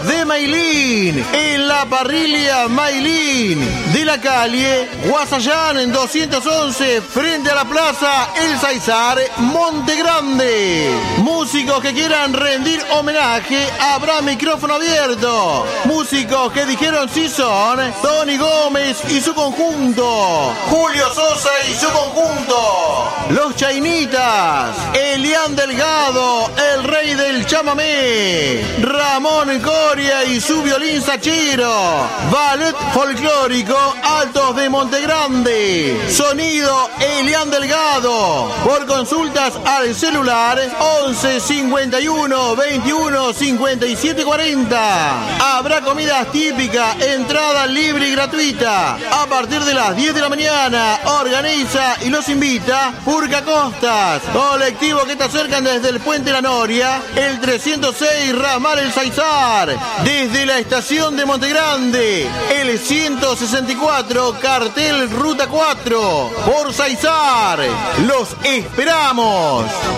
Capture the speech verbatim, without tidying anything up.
de Mailín, en la parrilla Mailín, de la calle Guasayán en doscientos once, frente a la plaza El Saizar, Monte Grande. Músicos que quieran rendir homenaje, habrá micrófono abierto. Músicos que dijeron sí son Tony Gómez y su conjunto, Julio Sosa y su conjunto, Los Chainitas, Elian Delgado, el rey del chamamé, Ramón Coria y su violín sachero, ballet folclórico Altos de Monte Grande, sonido Elian Delgado. Por consultas al celular once cincuenta y uno veintiuno cincuenta y siete cuarenta. Habrá comidas típicas, entrada libre y gratuita a partir de las diez de la mañana. Organiza y los invita Purca Costas, colectivo que te acercan desde el Puente La Noria, el trescientos seis Ramal El Saizar, desde la estación de Monte Grande, el ciento sesenta y cuatro cartel Ruta cuatro, por Saizar. Los esperamos.